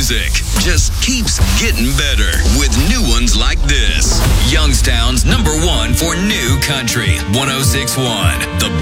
music just keeps getting better with new ones like this. Youngstown's #1 for new country, 106.1 The